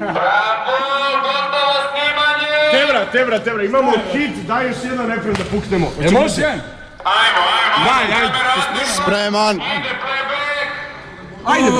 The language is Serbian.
Tebra, imamo hit, daj još jedan refren da puknemo. Može? Ajmo. Daj, ajde. Spreman. Ajde.